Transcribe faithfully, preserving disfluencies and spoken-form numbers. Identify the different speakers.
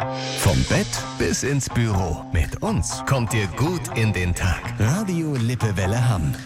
Speaker 1: Vom Bett bis ins Büro. Mit uns kommt ihr gut in den Tag. Radio Lippewelle Hamm.